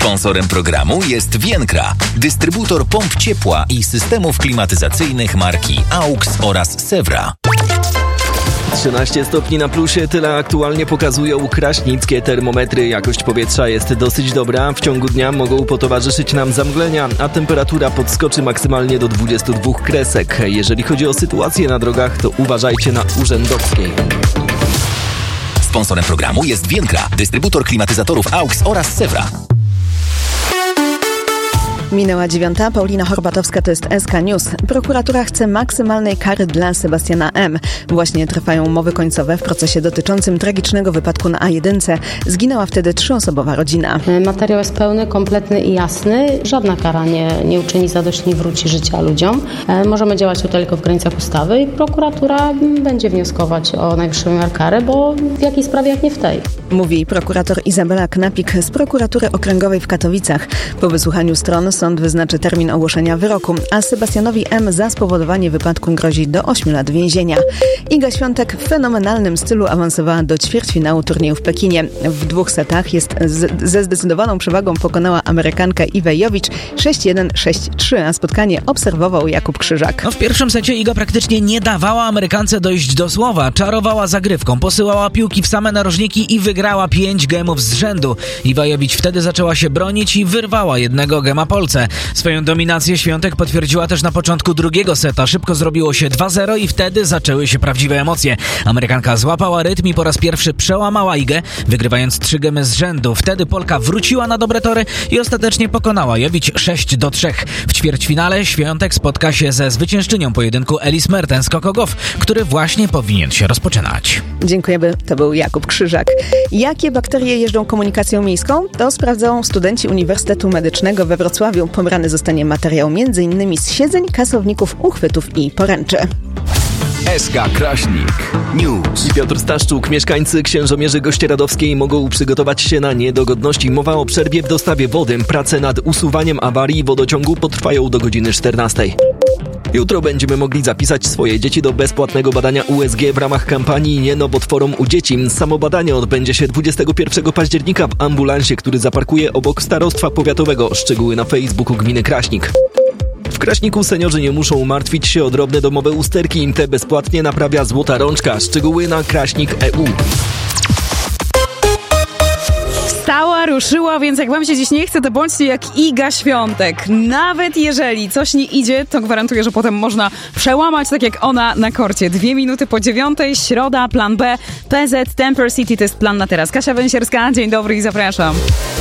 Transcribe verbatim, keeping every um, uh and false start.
Sponsorem programu jest Vienkra, dystrybutor pomp ciepła i systemów klimatyzacyjnych marki AUX oraz Sewra. trzynaście stopni na plusie, tyle aktualnie pokazują kraśnickie termometry. Jakość powietrza jest dosyć dobra. W ciągu dnia mogą potowarzyszyć nam zamglenia, a temperatura podskoczy maksymalnie do dwudziestu dwóch kresek. Jeżeli chodzi o sytuację na drogach, to uważajcie na Urzędowskiej. Sponsorem programu jest Vienkra, dystrybutor klimatyzatorów AUX oraz Sewra. Minęła dziewiąta, Paulina Horbatowska, to jest S K News. Prokuratura chce maksymalnej kary dla Sebastiana M. Właśnie trwają umowy końcowe w procesie dotyczącym tragicznego wypadku na A jeden. Zginęła wtedy trzyosobowa rodzina. Materiał jest pełny, kompletny i jasny. Żadna kara nie, nie uczyni zadość, nie wróci życia ludziom. Możemy działać tylko w granicach ustawy i prokuratura będzie wnioskować o najwyższą miarę kary, bo w jakiej sprawie, jak nie w tej. Mówi prokurator Izabela Knapik z prokuratury okręgowej w Katowicach. Po wysłuchaniu stron sąd wyznaczy termin ogłoszenia wyroku, a Sebastianowi M. za spowodowanie wypadku grozi do ośmiu lat więzienia. Iga Świątek w fenomenalnym stylu awansowała do ćwierćfinału turnieju w Pekinie. W dwóch setach jest z, ze zdecydowaną przewagą pokonała Amerykankę Iwę Jowicz sześć jeden sześć trzy, a spotkanie obserwował Jakub Krzyżak. No w pierwszym secie Iga praktycznie nie dawała Amerykance dojść do słowa. Czarowała zagrywką, posyłała piłki w same narożniki i wygrała pięć gemów z rzędu. Iwa Jowicz wtedy zaczęła się bronić i wyrwała jednego gema Polce. Swoją dominację Świątek potwierdziła też na początku drugiego seta. Szybko zrobiło się dwa zero i wtedy zaczęły się prawdziwe emocje. Amerykanka złapała rytm i po raz pierwszy przełamała Igę, wygrywając trzy gemy z rzędu. Wtedy Polka wróciła na dobre tory i ostatecznie pokonała Jowicz sześć do trzech. W ćwierćfinale Świątek spotka się ze zwyciężczynią pojedynku Elis Mertens-Kokogow, który właśnie powinien się rozpoczynać. Dziękujemy, to był Jakub Krzyżak. Jakie bakterie jeżdżą komunikacją miejską? To sprawdzą studenci Uniwersytetu Medycznego we Wrocławiu. Pobrany zostanie materiał m in z siedzeń, kasowników, uchwytów i poręczy. S K Kraśnik News. I Piotr Staszczuk. Mieszkańcy Księżomierzy Gościeradowskiej mogą przygotować się na niedogodności. Mowa o przerwie w dostawie wody. Prace nad usuwaniem awarii wodociągu potrwają do godziny czternastej. Jutro będziemy mogli zapisać swoje dzieci do bezpłatnego badania U S G w ramach kampanii Nie nowotworom u dzieci. Samo badanie odbędzie się dwudziestego pierwszego października w ambulansie, który zaparkuje obok Starostwa Powiatowego. Szczegóły na Facebooku Gminy Kraśnik. W Kraśniku seniorzy nie muszą martwić się o drobne domowe usterki. Te bezpłatnie naprawia Złota Rączka. Szczegóły na kraśnik kropka e u. Wstała, ruszyła, więc jak wam się dziś nie chce, to bądźcie jak Iga Świątek. Nawet jeżeli coś nie idzie, to gwarantuję, że potem można przełamać, tak jak ona na korcie. Dwie minuty po dziewiątej, środa, plan B, P Z, Temper City, to jest plan na teraz. Kasia Węsierska, dzień dobry i zapraszam.